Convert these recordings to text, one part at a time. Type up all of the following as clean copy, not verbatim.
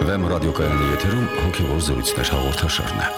Վեմ ռադիոկայանի եթերում հոգևոր զրույցներ հաղորդաշարն է։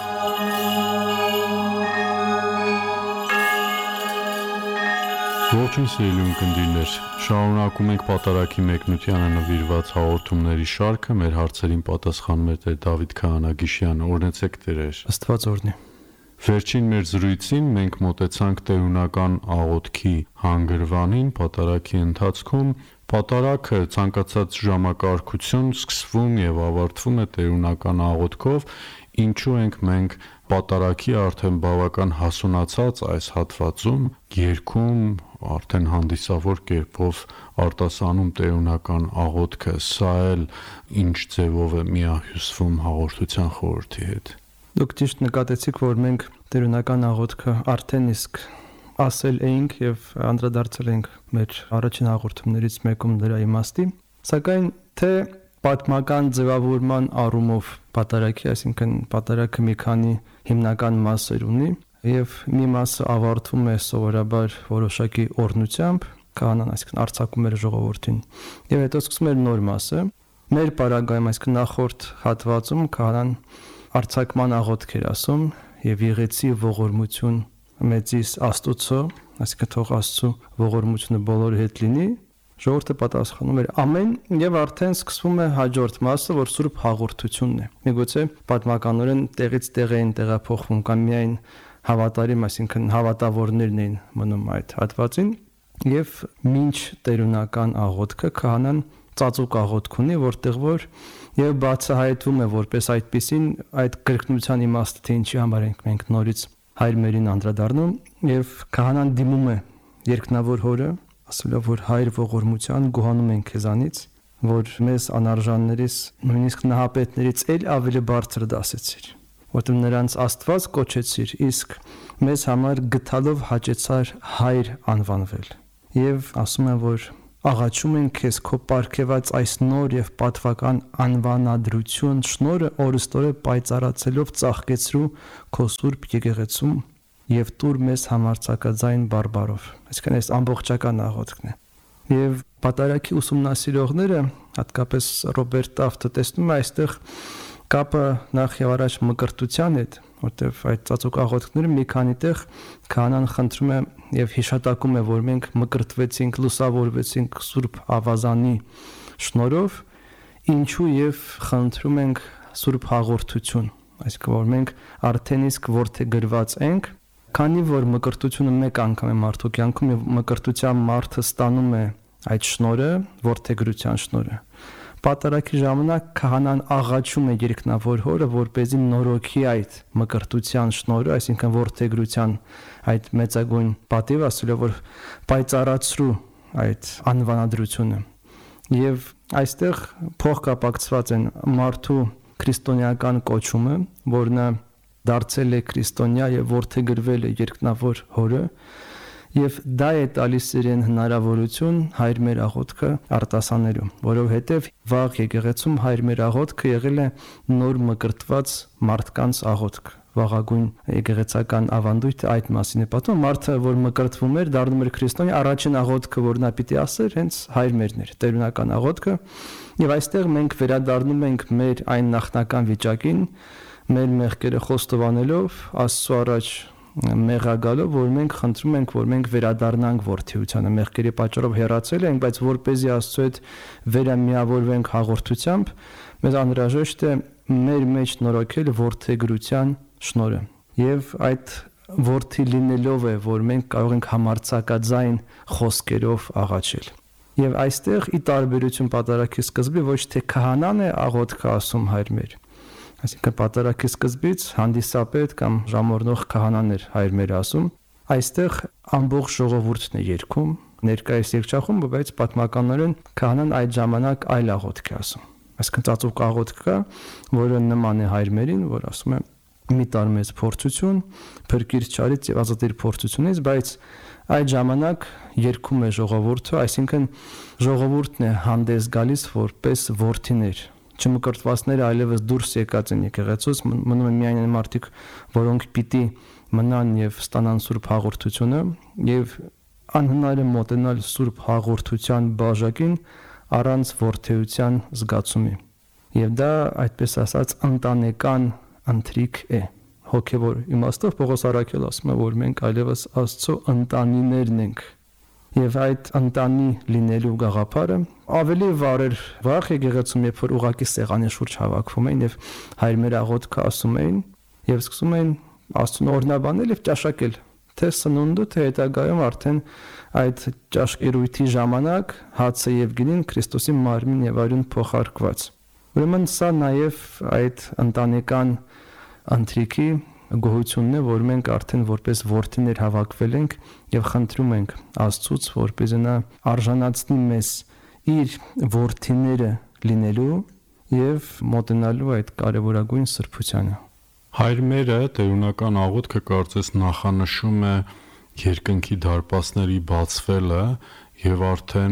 Ողջույն սիրելի ունկնդիրներ, շարունակում ենք Պատարագի մեկնությանը նվիրված հաղորդումների շարքը, մեր հարցերին պատասխանում է Տեր Դավիթ Քահանագիշյանը, օրհնեցեք Տերեր։ Աստված օրհնի։ Վերջին մեր զրույցին մենք մոտեցանք տերունական աղոթքի հանգրվանին Պատարագի ընթացքում։ Պատարագը ցանկացած ժամակարգություն սկսվում եւ ավարտվում է տերունական աղոթքով, ինչու ենք մենք Պատարագի արդեն բավական հասունացած այս հատվածում երգում արդեն հանդիսավոր կերպով արտասանում տերունական աղոթքը, սա էլ ինչ ձևով է միահյուսվում հաղորդության խորհրդի հետ։ Դուք ճիշտ նկատեցիք, որ մենք տերունական աղոթքը արդեն իսկ ասել էինք եւ անդրադարձել ենք մեր առաջին հաղորդումներից մեկում դրա իմաստի, սակայն թե պատմական ձևավորման առումով Պատարագի, այսինքն Պատարագը մի քանի հիմնական մասեր ունի եւ մի մասը ավարտվում է սովորաբար որոշակի օրհնությամբ, քահանան այսինքն արձակում է ժողովրդին, եւ հետո սկսում է նոր մասը։ Մեր պարագայում, այսինքն նախորդ հատվածում քահանան արձակման աղոթք էր ասում եւ եղեցի ողորմություն մեծիս Աստուծո, այսինքն թող Աստծո ողորմությունը բոլորի հետ լինի, ժողովուրդը պատասխանում էր ամեն եւ արդեն սկսվում է հաջորդ մասը, որ սուրբ հաղորդությունն է։ Միգուցե պատմականորեն տեղից տեղ էին տեղափոխվում կամ միայն հավատարիմ, այսինքն հավատավորներն էին մնում այդ հատվածին եւ մինչ տերունական աղոթքը քահանան ծածուկ աղոթք ունի, որտեղ որ եւ բացահայտվում է որպես այդպեսին այդ կրկնության իմաստը, թե ինչի համար ենք մենք նորից հայր մերին անդրադառնում եւ քահանան դիմում է երկնավոր հորը, ասելով որ հայր ողորմության գոհանում ենք քեզանից, որ մեզ անարժաններից, նույնիսկ նահապետներից էլ ավելի բարձր դասեցիր, որտեղ նրանց Աստված կոչեցիր, իսկ մեզ համար գթալով հաճեցար հայր անվանվել։ Եվ ասում են, որ աղաչում ենք քեզ քո պարգևած այս նոր եւ պատվական անվանադրություն շնորհը օրստորե պայծառացելով ծաղկեցրու քո սուրբ եկեղեցում եւ տուր մեզ համարձակաձայն բարբարով։ Այսինքն այս ամբողջական աղոթքն է։ Եվ Պատարագի ուսումնասիրողները, հատկապես Ռոբերտ Տաֆտը, տեսնում է այստեղ կապը նախ եւ առաջ մկրտության հետ, որտեղ այդ ծածուկ աղոթքները մի քանի տեղ քահանան խնդրում է եւ հիշատակում է, որ մենք մկրտվեցինք, լուսավորվեցինք Սուրբ Ավազանի շնորհով, ինչու եւ խնդրում ենք Սուրբ հաղորդություն, այսինքն որ մենք արդեն իսկ որդեգրված ենք, քանի որ մկրտությունը մեկ անգամ է մարդու կյանքում եւ մկրտության մարդը ստանում է այդ շնորհը, որդեգրության շնորհը։ Պատարագի ժամանակ քահանան աղաչում է երկնավոր հորը, որպեսզի նորոգի այդ մկրտության շնորհը, այսինքն որդեգրության այդ մեծագույն պատիվը, ասելով որ պայծառացրու այդ անվանադրությունը։ Եվ այստեղ փոխկապակցված են մարդու քրիստոնեական կոչումը, որն դարձել է քրիստոնյա եւ որդեգրվել է երկնավոր հորը, եւ դա է տալիս իրեն հնարավորություն հայր մեր աղոթքը արտասանելու, որովհետեւ վաղ եկեղեցում հայր մեր աղոթքը եղել է նոր մկրտված մարդկանց աղոթք։ Վաղագույն եկեղեցական ավանդույթը այդ մասին է պատմում, մարդը որ մկրտվում էր, դառնում էր քրիստոնյա, առաջին աղոթքը որ նա պիտի ասեր, հենց հայր մերն էր, տերունական աղոթքը, եւ այստեղ մենք վերադառնում ենք մեր այն նախնական վիճակին, մեր մեղքերը խոստովանելով Աստծո առաջ մեղագալով, որ մենք խնդրում ենք, որ մենք վերադառնանք որդիությանը, մեղքերի պատճառով հեռացել ենք, բայց որպեսզի Աստծո հետ վերամիավորվենք հաղորդությամբ, մեզ անհրաժեշտ է մեր մեջ նորոգել որդեգրության շնորհը։ Եվ այդ որդի լինելով է, որ մենք կարող ենք համարձակաձայն խոսքերով աղաչել։ Եվ այստեղ ի տարբերություն Պատարագի սկզբի ոչ թե քահանան է աղոթքը ասում հայր մեր, այսինքն Պատարագի սկզբից հանդիսապետ կամ ժամօրնող քահանան էր հայր մեր ասում, այստեղ ամբողջ ժողովուրդն է երգում, ներկայիս երգչախումբը, բայց պատմականորեն քահանան այդ ժամանակ այլ աղոթք է ասում։ Այսինքն ծածուկ աղոթք կա, որը նման է հայր մերին, որ ասում է մի տար մեծ փորձություն, փրկիր չարից եւ ազատիր փորձությունից, բայց այդ ժամանակ երգում է ժողովուրդը, այսինքն ժողովուրդն է հանդես գալիս որպես որդիներ, չմկրտվածները այլևս դուրս եկած են եկեղեցուց, մնում են միայն այն մարդիկ, որոնք պիտի մնան եւ ստանան Սուրբ հաղորդությունը եւ անհնար է մոտենալ Սուրբ հաղորդության բաժակին առանց որդեության զգացումի։ Եվ դա այդպես ասած ընտանեկան ընթրիք է։ Հոգևոր իմաստով Պողոս Առաքյալը ասում է, որ մենք այլևս Աստծո ընտանիներն ենք։ Եվ այդ ընտանի լինելու գաղափարը ավելի վաղ եկեղեցում, երբ որ ուղակի սեղանի շուրջ հավաքվում էին եւ հայրմեր աղոթքը ասում էին եւ սկսում էին Աստծուն օրհնաբանել եւ ճաշակել, թե սնունդը, թե հետագայում արդեն այդ ճաշկերույթի ժամանակ հացը եւ գինին Քրիստոսի մարմին եւ արյուն փոխարկված։ Ուրեմն սա նաեւ այդ ընտանեկան ընթրիքի գոհությունն է, որ մենք արդեն որպես որդիներ հավաքվել ենք եւ խնդրում ենք Աստծուց, որպեսզի նա արժանացնի մեզ իր որդիները լինելու եւ մոտենալու այդ կարեւորագույն սրբությանը։ Հայր մերը տերունական աղոթքը կարծես նախանշում է երկնքի դարպասների բացվելը եւ արդեն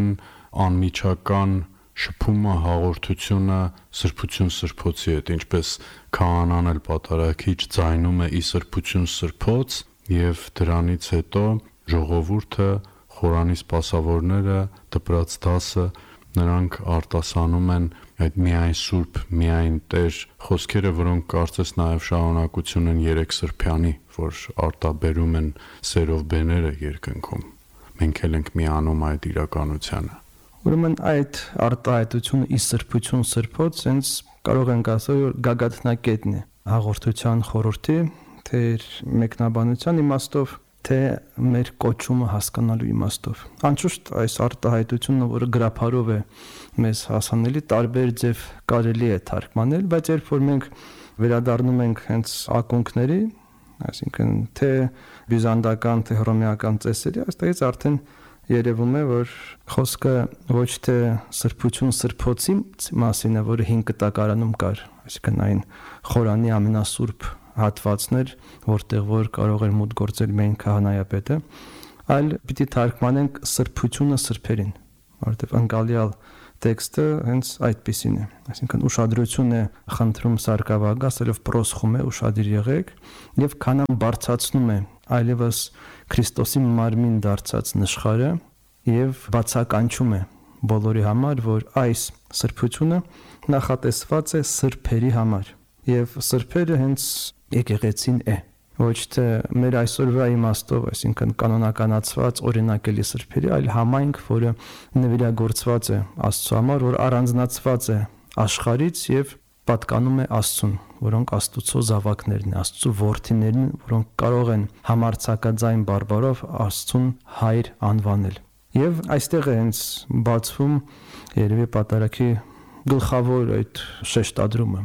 անմիջական շփումը, հաղորդությունը սրբություն սրբոցի հետ, ինչպես քահանան էլ պատարագիչ ձայնում է ի սրբություն սրբոց եւ դրանից հետո ժողովուրդը, խորանի սպասավորները, դպրաց դասը նրանք արտասանում են այդ միայն Սուրբ, միայն Տեր խոսքերը, որոնք կարծես նաև շարունակություն են 3 Սրբյանի, որ արտաբերում են սերով բեները երկնքում։ Մենք էլ ենք միանում այդ իրականությանը։ Ուրեմն այդ արտահայտությունը ի սրբություն սրբոց հենց կարող ենք ասել, որ գագաթնակետն է հաղորդության խորհրդի, թե մեկնաբանության իմաստով, թե մեր կոչումը հասկանալու իմաստով։ Անշուշտ այս արտահայտությունը, որը գրափարով է մեզ հասանելի, տարբեր ձև կարելի է թարգմանել, բայց երբ որ մենք վերադառնում ենք հենց ակունքների, այսինքն թե բյուզանդական, թե հռոմեական ծեսերի, այստեղից արդեն երևում է, որ խոսքը ոչ թե սրբություն սրբոցի մասին է, որը 5 կտակարանում կար, այսինքն այն խորանի ամենասուրբ հատվածներ, որտեղ որ կարող էր մուտք գործել միայն քահանայապետը, այլ պիտի թարգմանենք սրբությունը սրբերին, որովհետև ընկալյալ տեքստը հենց այդպիսին է, այսինքն ուշադրություն է խնդրում սարկավագը, ասելով պրոսխում է, ուշադիր եղեք, եւ քանան բարձացնում է այլևս Քրիստոսի մարմին դարձած նշխարը եւ բացականչում է բոլորի համար, որ այս սրբությունը նախատեսված է սրբերի համար եւ սրբերը հենց եկեղեցին է, ոչ թե մեր այսօրվա իմաստով, այսինքն կանոնականացված օրինակելի սրբերի, այլ համայնք, որը նվիրագործված է Աստծո համար, որ առանձնացված է աշխարհից եւ պատկանում է Աստծուն, որոնք Աստուծո զավակներն են, Աստծո որդիներն են, որոնք կարող են համարձակաձայն բարբարով Աստծուն հայր անվանել։ Եվ այստեղ է հենց բացվում երևի պատարագի գլխավոր այդ շեշտադրումը,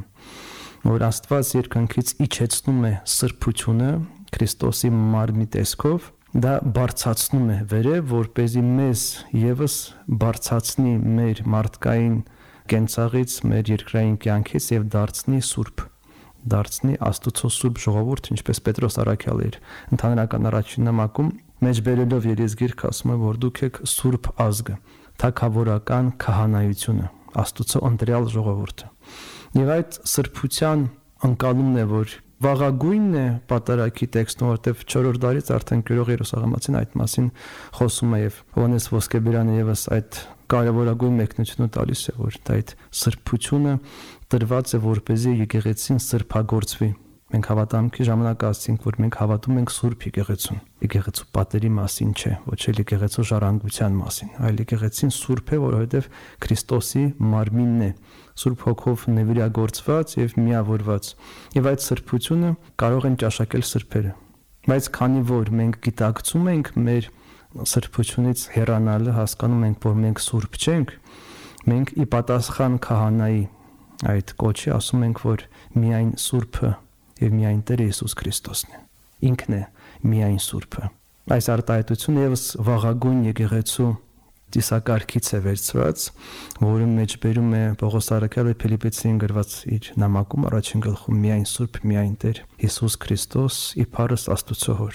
որ Աստված երկնքից իջեցնում է սրբությունը Քրիստոսի մարմնի տեսքով, դա բարձացնում է վերև, որպեսզի մեզ եւս բարձացնի մեր մարդկային կենցաղից, մեր երկրային կյանքից եւ դարձնի սուրբ, դարձնի Աստուծո սուրբ ժողովուրդ, ինչպես Պետրոս Առաքյալը իր ընդհանրական առաջին նամակում մեջբերելով երեսգիրք ասում է, որ դուք եք սուրբ ազգը, թագավորական քահանայությունը, Աստուծո ընտրյալ ժողովուրդը։ Եվ այդ սրբության անկալումն է, որ վաղագույնն է պատարագի տեքստում, որտեղ 4-րդ դարից արդեն Գյուրող Երուսաղեմացին այդ մասին խոսում է եւ Հովհաննես Ոսկեբերյանը եւս այդ կարևորագույն մեկնությունը տալիս է, որ այդ սրբությունը տրված է, որպեսզի եկեղեցին սրբագործվի։ Մենք հավատամքի ժամանակ ասացինք, որ մենք հավատում ենք Սուրբ եկեղեցուն։ Եկեղեցու պատերի մասին չէ, ոչ էլ եկեղեցու ժառանգության մասին, այլ եկեղեցին սուրբ է, որովհետև Քրիստոսի մարմինն է, Սուրբ Հոգով նվիրագործված եւ միավորված։ Եվ այդ սրբությունը կարող են ճաշակել սրբերը։ Բայց քանի որ մենք գիտակցում ենք մեր սրբությունից հեռանալը, հասկանում ենք, որ մենք սուրբ չենք, մենք ի պատասխան քահանայի այդ կոչի ասում ենք, որ միայն սուրբը եւ միայն Տեր Հիսուս Քրիստոսն է։ Ինքն է միայն Սուրբը։ Այս արտահայտությունը եւս վաղագույն եկեղեցու դիսակարգից է վերցված, որը մեջբերում է Պողոս Առաքյալը Փիլիպպեցին գրված իր նամակում առաջին գլխում միայն Սուրբ, միայն Տեր Հիսուս Քրիստոս, իբարս Աստուծո Հոր։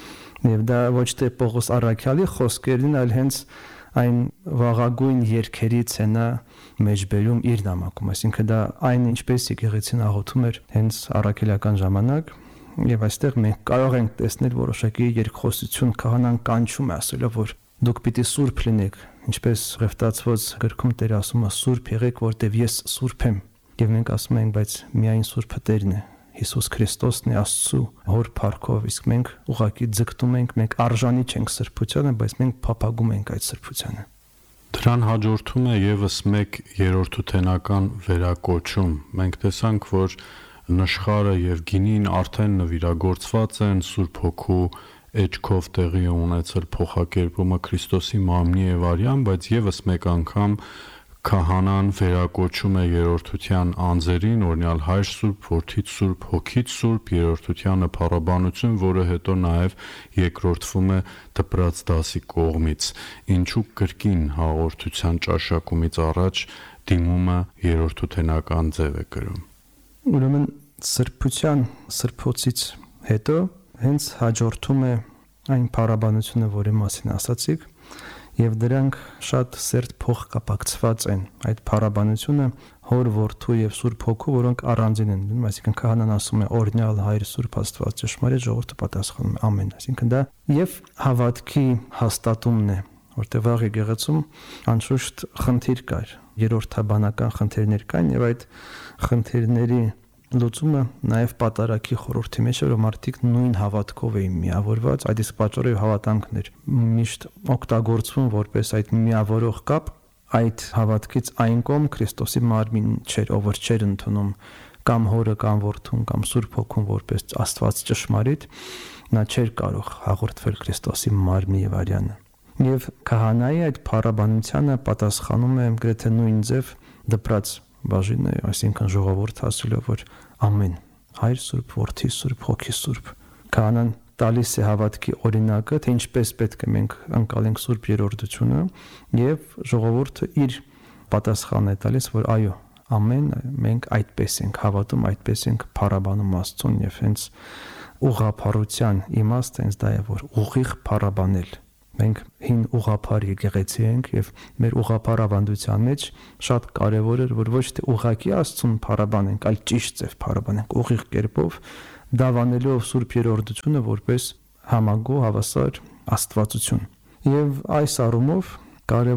Եվ դա ոչ թե Պողոս Առաքյալի խոսքերն, այլ հենց այն վաղագույն երգերից է նա մեջբերում իր նամակում, այսինքն դա այն ինչպես եկեղեցին աղոթում էր հենց առաքելական ժամանակ, եւ այստեղ մենք կարող ենք տեսնել որոշակի երկխոսություն, քահանան կանչում է ասելով, որ դուք պիտի սուրբ լինեք, ինչպես Ղևտացված գրքում Տերը ասում է սուրբ եղեք, որտեվ ես սուրբ եմ։ Եվ մենք ասում ենք, բայց միայն Սուրբը Տերն է, Հիսուս Քրիստոսն է Աստծո հոր փառքով, իսկ մենք ուղղակի ձգտում ենք, մենք արժանի չենք սրբությանը, բայց մենք փափագում ենք այդ սրբությանը։ Դրան հաջորդում է եւս մեկ երրորդութենական վերակոչում։ Մենք տեսանք, որ նշխարը եւ գինին արդեն նվիրագործված են Սուրբ Հոգու էջքով տեղի ունեցել փոխակերպումը Քրիստոսի մարմնի եւ արյան, բայց եւս մեկ անգամ քահանան վերակոչում է երրորդության անձերին, օրինալ Հայր Սուրբ, Որդից Սուրբ, Հոգից Սուրբ, երրորդությանը փառաբանություն, որը հետո նաեւ երկրորդվում է դպրաց դասի կողմից։ Ինչու կրկին հաղորդության ճաշակումից առաջ դիմումը երրորդութենական ձև է կրում։ Ուրեմն սրբության սրբոցից հետո հենց հաջորդում է այն փառաբանությունը, որի մասին ասացիք, եւ դրանք շատ սերտ փոխկապակցված են։ Այդ փառաբանությունը Հոր, Որդու եւ Սուրբ Հոգու, որոնք առանձին են, այսինքն քահանան ասում է օրհնյալ Հայր Սուրբ Աստված ճշմարիտ, ժողովուրդը պատասխանում է ամեն, այսինքն դա եւ հավատքի հաստատումն է, որտեղ վաղ եկեղեցում անշուշտ խնդիր կար, երրորդաբանական խնդիրներ կային եւ այդ խնդիրների լուծումը նաև պատարագի խորհրդի մեջ էր, որ մարդիկ նույն հավատքով էին միավորված, այդ իսկ պատճառով հավատամքն էր միշտ օգտագործվում որպես այդ միավորող կապ, այդ հավատքից այն կողմ Քրիստոսի մարմին չէր, ով չէր ընդունում կամ Հորը կամ Որդուն կամ Սուրբ Հոգուն որպես Աստված ճշմարիտ, նա չէր կարող հաղորդվել Քրիստոսի մարմնի եւ արյանը։ Եվ քահանայի այդ փառաբանությանը պատասխանում է գրեթե նույն ձև դպրաց բաժինը, այսինքն ժողովուրդ ասելով, որ ամեն Հայր Սուրբ, Որդի Սուրբ, Հոգի Սուրբ։ Քահանան տալիս է հավատքի օրինակը, թե ինչպես պետք է մենք անցալենք Սուրբ երրորդությունը, եւ ժողովուրդը իր պատասխանն է տալիս, որ այո, ամեն մենք այդպես ենք հավատում, այդպես ենք փառաբանում Աստծուն, եւ հենց ուղղափառության իմաստը հենց դա է, որ ուղիղ փառաբանել։ Մենք հին ուղղափառ եկեղեցի ենք եւ մեր ուղղափառ ավանդության մեջ շատ կարեւոր էր, որ ոչ թե ուղղակի Աստծուն փառաբանենք, այլ ճիշտ ձև փառաբանենք, ուղիղ կերպով, դավանելով Սուրբ երրորդությունը որպես համագու հավասար աստվածություն։ Եվ այս առումով կարեւոր